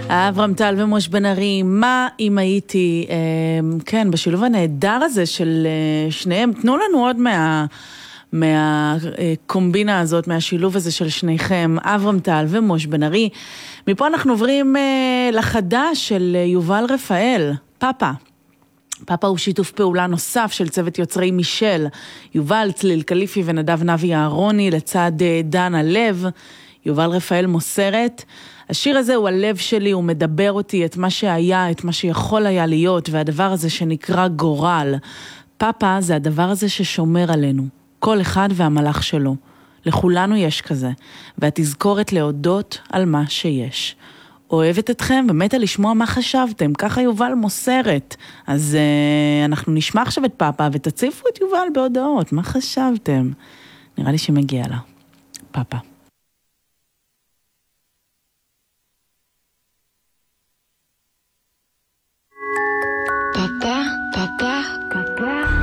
אברהם טל ומוש בן ארי, מה אם הייתי, כן, בשילוב הנהדר הזה של שניהם, תנו לנו עוד מהקומבינה הזאת, מהשילוב הזה של שניכם, אברהם טל ומוש בן ארי. מפה אנחנו עוברים לחדש של יובל רפאל, פאפה. פאפה הוא שיתוף פעולה נוסף של צוות יוצרי מישל, יובל, צליל קליפי ונדב נבי אהרוני, לצד דן הלב. יובל רפאל מוסרת, השיר הזה הוא הלב שלי, הוא מדבר אותי את מה שהיה, את מה שיכול היה להיות, והדבר הזה שנקרא גורל. פאפה זה הדבר הזה ששומר עלינו, כל אחד והמלאך שלו. לכולנו יש כזה, והתזכורת להודות על מה שיש. אוהבת אתכם ומתה לשמוע מה חשבתם, ככה יובל מוסרת. אז אנחנו נשמע עכשיו את פאפה ותציפו את יובל בהודעות, מה חשבתם? נראה לי שמגיע לה. פאפה. Papa, papa, papa.